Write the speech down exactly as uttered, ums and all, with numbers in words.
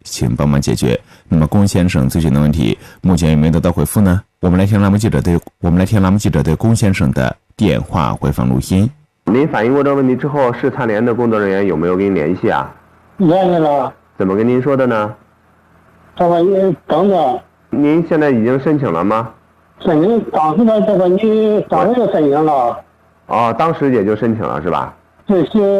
请帮忙解决。那么龚先生咨询的问题目前有没有得到回复呢？我们来听栏目记者对我们来听栏目记者对龚先生的电话回放录音。 您反映过这个问题之后，市残联的工作人员有没有跟您联系啊？ 联系了。 怎么跟您说的呢？ 他说你等着。 您现在已经申请了吗？ 申请，当时他这个你当时就申请了。 哦，当时也就申请了是吧？ 这些。